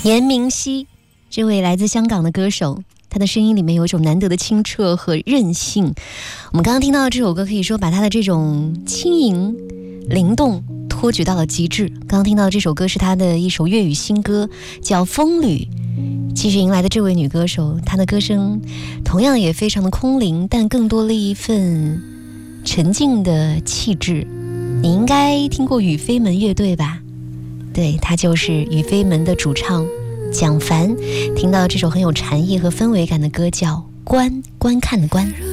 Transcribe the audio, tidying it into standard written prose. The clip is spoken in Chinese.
严明熙，这位来自香港的歌手，他的声音里面有一种难得的清澈和韧性。我们刚刚听到的这首歌，可以说把他的这种轻盈灵动托举到了极致。刚刚听到的这首歌是他的一首粤语新歌，叫《风旅》。继续迎来的这位女歌手，她的歌声同样也非常的空灵，但更多了一份沉静的气质。你应该听过雨飞门乐队吧？对，她就是雨飞门的主唱蒋凡。听到这首很有禅意和氛围感的歌叫观看的观。